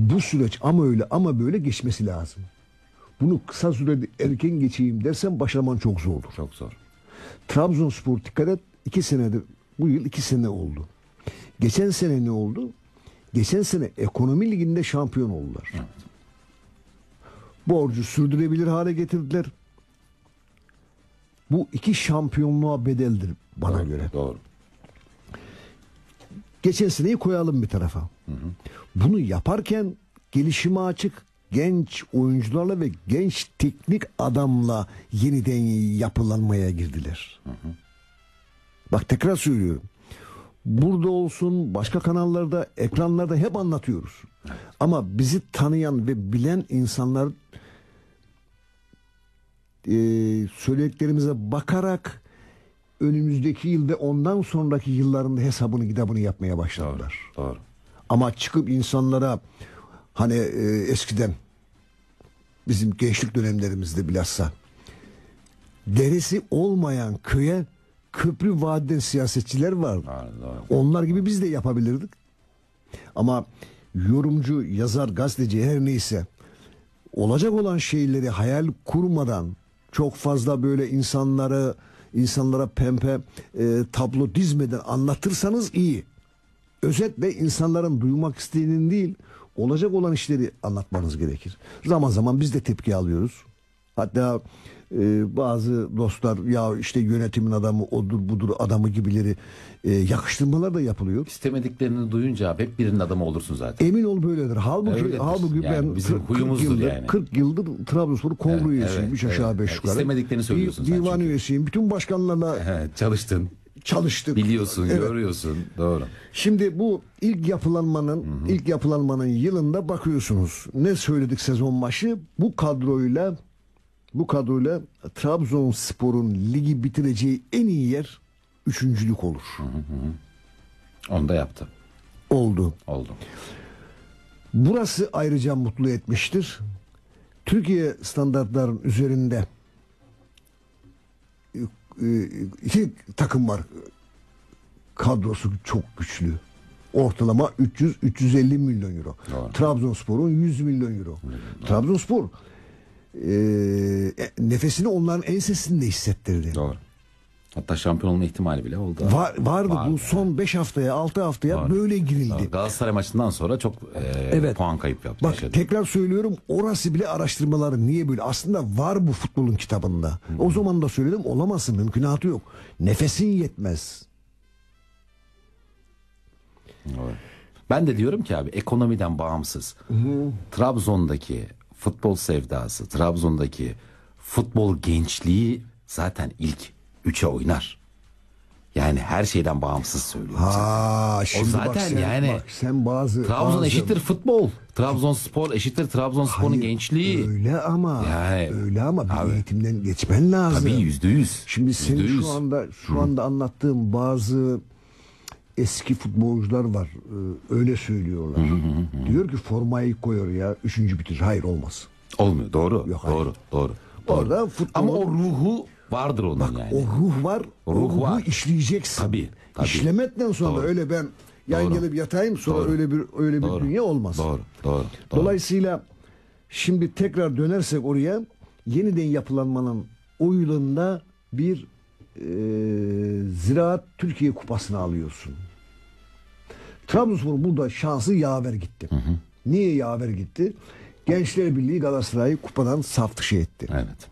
Bu süreç ama öyle ama böyle geçmesi lazım. Bunu kısa sürede erken geçeyim dersen başlaman çok zordur. Çok zor. Trabzonspor dikkat et 2 senedir, bu yıl 2 sene oldu. Geçen sene ne oldu? Geçen sene ekonomi liginde şampiyon oldular. Evet. Borcu sürdürebilir hale getirdiler. Bu 2 şampiyonluğa bedeldir bana Doğru, göre. Doğru. Geçen seneyi koyalım bir tarafa. Bunu yaparken gelişime açık genç oyuncularla ve genç teknik adamla yeniden yapılanmaya girdiler. Bak tekrar söylüyorum. Burada olsun, başka kanallarda, ekranlarda hep anlatıyoruz. Ama bizi tanıyan ve bilen insanlar söylediklerimize bakarak önümüzdeki yıl ve ondan sonraki yıllarında hesabını kitabını yapmaya başladılar. Doğru. Ama çıkıp insanlara hani eskiden bizim gençlik dönemlerimizde bilhassa deresi olmayan köye köprü vaat eden siyasetçiler vardı. Doğru. Onlar gibi biz de yapabilirdik. Ama yorumcu, yazar, gazeteci her neyse olacak olan şeyleri hayal kurmadan çok fazla böyle insanlara pembe tablo dizmeden anlatırsanız iyi. Özetle insanların duymak istediğinin değil, olacak olan işleri anlatmanız gerekir. Zaman zaman biz de tepki alıyoruz. Hatta bazı dostlar ya işte yönetimin adamı odur budur adamı gibileri yakıştırmalar da yapılıyor. İstemediklerini duyunca abi hep birinin adamı olursun zaten. Emin ol böyledir. Halbuki Yani ben bizim 40 huyumuzdur yıldır, yani. 40 yıldır Trabzonspor kongre üyesiyim. 3 aşağı 5 yukarı. İstemediklerini söylüyorsun sen Divan çünkü. üyesiyim. Bütün başkanlarla Çalıştın. çalıştık. Biliyorsun, Evet. görüyorsun. Doğru. Şimdi bu ilk yapılanmanın yılında bakıyorsunuz. Ne söyledik sezon başı? Bu kadroyla Trabzonspor'un ligi bitireceği en iyi yer üçüncülük olur. Onu da yaptı. Oldu. Burası ayrıca mutlu etmiştir. Türkiye standartların üzerinde iki takım var. Kadrosu çok güçlü. Ortalama 300-350 milyon euro. Doğru. Trabzonspor'un 100 milyon euro. Trabzonspor nefesini onların ensesinde hissettirdi. Doğru. Hatta şampiyon olma ihtimali bile oldu. Vardı bu son 5 haftaya 6 haftaya Doğru. böyle girildi. Doğru. Galatasaray maçından sonra çok Evet. puan kayıp yaptı. Bak tekrar söylüyorum, orası bile araştırmaları niye böyle? Aslında var bu futbolun kitabında. O zaman da söyledim, olamazsın, mümkünatı yok. Nefesin yetmez. Doğru. Ben de diyorum ki abi ekonomiden bağımsız. Trabzon'daki futbol sevdası, Trabzon'daki futbol gençliği zaten ilk 3'e oynar. Yani her şeyden bağımsız söylüyorum. Şimdi zaten yani sen Trabzon eşittir futbol. Trabzonspor eşittir Trabzonspor'un Hayır, gençliği. Öyle ama bir abi, eğitimden geçmen lazım. Tabii %100. Şimdi senin %100. şu anda anlattığım bazı eski futbolcular var. Öyle söylüyorlar. Diyor ki formayı koyuyor ya 3. bitir. Hayır, olmaz. Olmuyor. Doğru. Yok, hayır. Doğru. Orada futbol... Ama o ruhu vardır onun yani. O ruh var. O ruhu var. işleyeceksin. Tabii. İşlemekten sonra Doğru. öyle ben yan Doğru. gelip yatayım sonra Doğru. öyle bir dünya olmaz. Doğru. Dolayısıyla şimdi tekrar dönersek oraya, yeniden yapılanmanın o yılında bir Ziraat Türkiye Kupası'nı alıyorsun. Trabzonspor burada şansı yaver gitti. Niye yaver gitti? Gençler Birliği Galatasaray'ı kupadan saf dışı etti. Evet.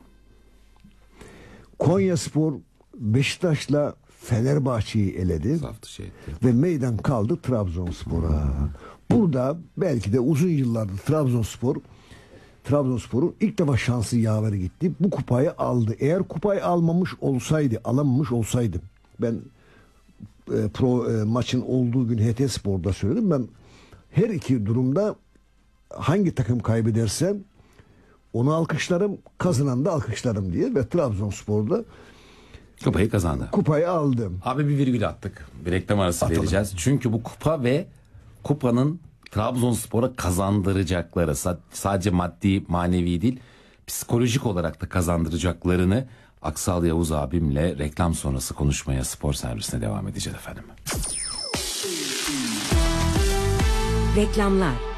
Konyaspor Beşiktaş'la Fenerbahçe'yi eledi. Saf dışı etti. Ve meydan kaldı Trabzonspor'a. Burada belki de uzun yıllardır Trabzonspor'un ilk defa şansı yaver gitti. Bu kupayı aldı. Eğer kupayı alamamış olsaydı, ben maçın olduğu gün HT Spor'da söyledim. Ben her iki durumda hangi takım kaybedersem onu alkışlarım, kazanan da alkışlarım diye, ve Trabzonspor'da Kupayı kazandı. kupayı aldım. Abi bir virgül attık. Bir reklam arası vereceğiz. Çünkü bu kupa ve kupanın Trabzonspor'a kazandıracakları sadece maddi manevi değil, psikolojik olarak da kazandıracaklarını Aksal Yavuz abimle reklam sonrası konuşmaya spor servisine devam edeceğiz efendim. Reklamlar.